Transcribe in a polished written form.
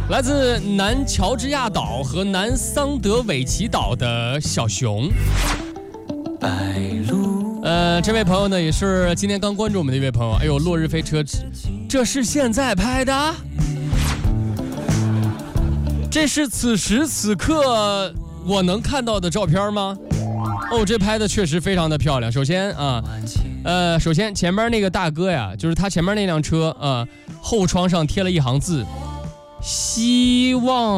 来自南乔治亚岛和南桑德韦奇岛的小熊。这位朋友呢，也是今天刚关注我们的一位朋友。哎呦，落日飞车，这是现在拍的？这是此时此刻我能看到的照片吗？哦，这拍的确实非常的漂亮。首先前面那个大哥呀，就是他前面那辆车后窗上贴了一行字，希望